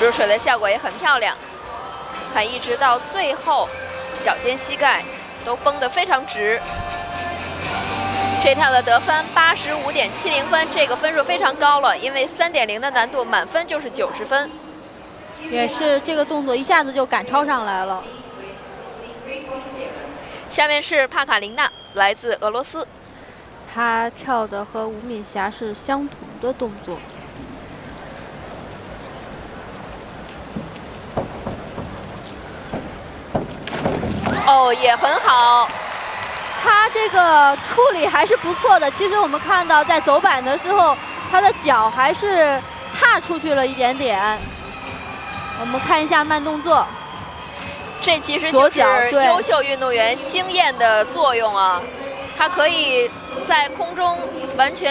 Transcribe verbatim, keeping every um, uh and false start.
入水的效果也很漂亮。看，一直到最后，脚尖膝盖都绷得非常直。这跳的得分八十五点七零分，这个分数非常高了，因为三点零的难度满分就是九十分。 也是这个动作一下子就赶超上来了。 下面是帕卡琳娜，来自俄罗斯。 她跳的和吴敏霞是相同的动作。 哦，也很好。 她这个处理还是不错的。其实我们看到在走板的时候，她的脚还是踏出去了一点点。我们看一下慢动作。 这其实就是优秀运动员经验的作用啊，他可以在空中完全